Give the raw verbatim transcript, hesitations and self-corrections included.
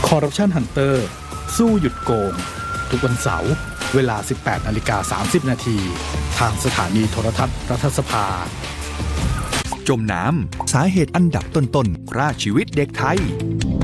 Corruption Hunter สู้หยุดโกงทุกวันเสาร์เวลา สิบแปดนาฬิกาสามสิบนาทีทางสถานีโทรทัศน์รัฐสภาจมน้ำสาเหตุอันดับต้นๆฆ่าชีวิตเด็กไทย